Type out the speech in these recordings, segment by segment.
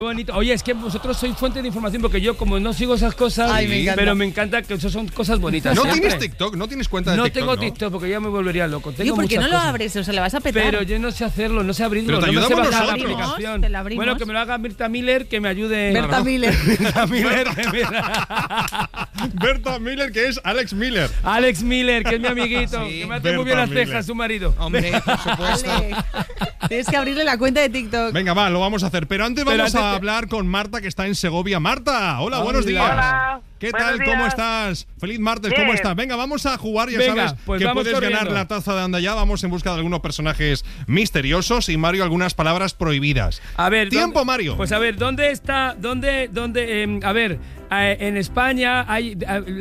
Bonito. Oye, es que vosotros sois fuente de información porque yo como no sigo esas cosas, pero me encanta que eso son cosas bonitas. ¿No siempre. tienes TikTok? ¿No tienes cuenta de no TikTok? No tengo TikTok porque ya me volvería loco. Tío, ¿por qué no lo abres? O sea, le vas a petar. Pero yo no sé hacerlo, no sé abrirlo. Pero te no me sé ayudamos bajar la nosotros. aplicación. Te la abrimos. Bueno, que me lo haga Berta Miller, que me ayude. Berta Miller. Berta Miller. Berta Miller, que es Alex Miller. Alex Miller, que es mi amiguito, Sí, que me hace muy bien Berta las cejas, Miller. su marido. Hombre, por supuesto. Vale. Tienes que abrirle la cuenta de TikTok. Venga, va, lo vamos a hacer. Pero antes vamos a hablar con Marta, que está en Segovia. Marta, hola, buenos días. Hola. ¿Qué Buenos tal? días. ¿Cómo estás? Feliz martes, Bien. ¿cómo estás? Venga, vamos a jugar, ya Venga, sabes pues que vamos puedes corriendo. ganar la taza de Anda Ya. Vamos en busca de algunos personajes misteriosos y Mario algunas palabras prohibidas. A ver, Tiempo, Mario. Pues a ver, ¿dónde está? A ver, en España hay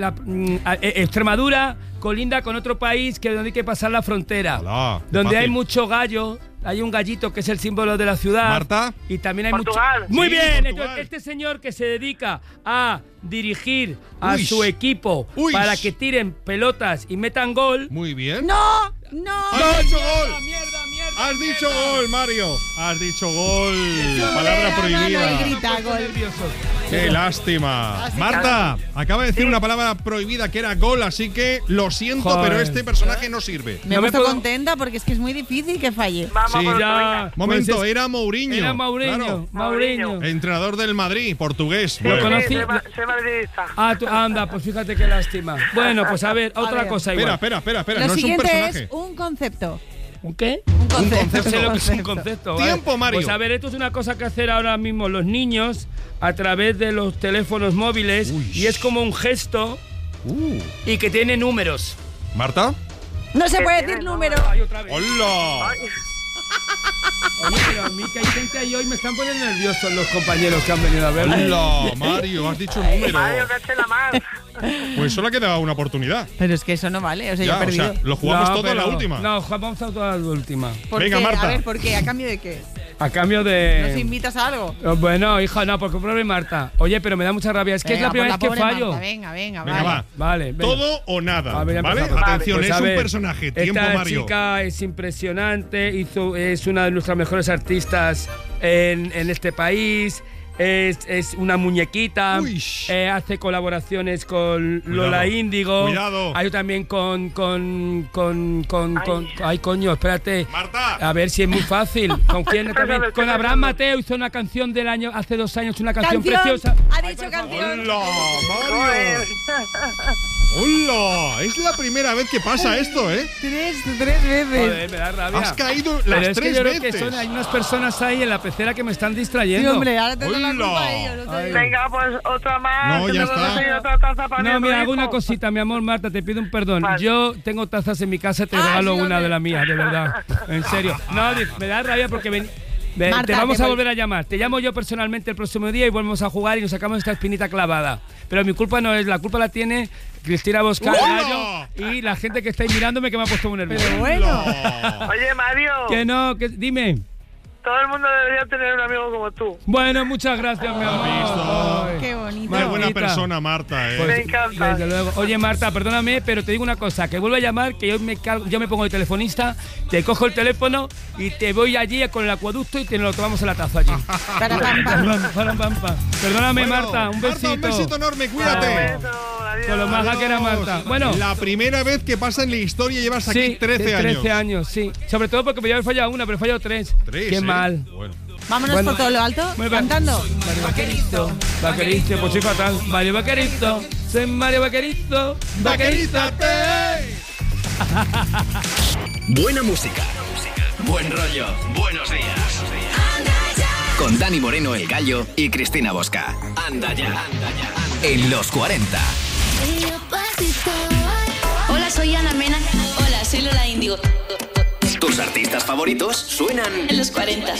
Extremadura colinda con otro país que donde hay que pasar la frontera. Hola, qué donde hay fácil. mucho gallo. Hay un gallito que es el símbolo de la ciudad. Marta. Y también hay Portugal. mucho. Muy Sí, bien. Portugal. Entonces, este señor que se dedica a dirigir a Uy. su equipo Uy. para que tiren pelotas y metan gol. Muy bien. ¡No! ¡Has dicho gol! Mierda, ¡Has dicho gol, Mario! ¡Has dicho gol! Sube Palabra la mano y prohibida. grita gol. ¡Qué lástima! Así Marta, acaba de decir una palabra prohibida que era gol, así que lo siento, Joder. pero este personaje no sirve. Me he No me puesto puedo- contenta porque es que es muy difícil que falle. Vamos Sí, por otro, ya. venga. Momento, Pues es- era Mourinho. Era Mourinho. Claro. Mourinho. Entrenador del Madrid, portugués. Sí, Lo Bueno. conocí. soy madridista. Anda, pues fíjate qué lástima. Bueno, pues a ver, otra ver. cosa igual. Espera, Lo no es un siguiente personaje. es un concepto. ¿Un qué? Un concepto. No sé lo que es un concepto. ¿vale? Tiempo, Mario. Pues a ver, esto es una cosa que hacer ahora mismo los niños a través de los teléfonos móviles y es como un gesto y que tiene números. ¿Marta? No se ¿Qué puede tiene decir el número. Ay, otra vez. ¡Hola! Ay, Oye, pero a mí que hay gente ahí hoy me están poniendo nerviosos los compañeros que han venido a verme. ¡Hola, Mario! Has dicho un número. Mario, caché la mar. Pues solo ha quedado una oportunidad. Pero es que eso no vale. O sea, yo Ya, he o sea, perdido. lo jugamos No, todo a la pero- última. No, vamos a toda la última. ¿Por Venga, qué? Marta. A ver, ¿por qué? ¿A cambio de qué? A cambio de... ¿Nos invitas a algo? Bueno, hija, no, porque pobre Marta. Oye, pero me da mucha rabia. Es que es la Venga, primera por vez que pobre fallo. Marta, venga, Venga, vale. va. Vale, venga. Todo o nada. A ver, ya ¿Vale? empezamos. Atención, Pues es a un ver, personaje. Tiempo, esta Mario. chica es impresionante, es una de nuestras mejores artistas en este país. Es una muñequita, Uy. hace colaboraciones con Cuidado, Lola Índigo. cuidado. Hay también ay, coño, espérate. Marta. A ver si es muy fácil. ¿Con quién también? Con Abraham Mateo hizo una canción del año, hace 2 años, una canción preciosa. Ha dicho canción. ¡Hola, Mario! Joder. ¡Hola! Es la primera vez que pasa esto, ¿eh? Tres veces. Joder, me da rabia. Has caído Pero las es que 3 yo creo veces. que hay unas personas ahí en la pecera que me están Sí, distrayendo. hombre, ahora te doy la Hola. culpa a ellos. no te Ay. digo. Venga, pues otra más. No, que ya me voy a está. conseguir otra taza para No, mi mira, hago hijo. una cosita, mi amor, Marta, te pido un perdón. Vale. Yo tengo tazas en mi casa, te Ah, regalo sí, una hombre. de las mías, de verdad. En serio. No, me da rabia porque Marta, te vamos te a vol- volver a llamar. Te llamo yo personalmente el próximo día y volvemos a jugar y nos sacamos esta espinita clavada. Pero mi culpa no es, la culpa la tiene Cristina Bosca, ¡Hola! Gallo, y la gente que estáis mirándome que me ha puesto muy nervioso. Pero bueno. Oye, Mario, Que no, que dime. todo el mundo debería tener un amigo como tú. Bueno, muchas gracias, mi amor. Ay. Qué bonito. Qué buena Martita. persona, Marta, ¿eh? Pues, Me encanta. desde luego. Oye, Marta, perdóname, pero te digo una cosa, que vuelvo a llamar, que yo me pongo de telefonista, te cojo el teléfono y te voy allí con el acueducto y te lo tomamos en la taza allí. Para, pam, pam. Perdóname, Bueno, Marta, un besito. un besito enorme, cuídate. Un beso, adiós. Con lo maja que era Marta. Bueno, La primera vez que pasa en la historia llevas aquí sí, 13 años. 13 años, sí. Sobre todo porque me había fallado una, pero he fallado 3. 3, Qué ¿eh? mal. Bueno. Vámonos Bueno. por todo lo alto, Muy bien. cantando. Mario Vaquerito, Vaquerito, pues soy fatal. Mario Vaquerito, soy Mario Vaquerito, Vaquerízate. Buena música. Buen rollo. Buenos días. Con Dani Moreno, el Gallo, y Cristina Bosca. Anda ya. En los 40. Hola, soy Ana Mena. Hola, soy Lola Índigo. Tus artistas favoritos suenan En los 40.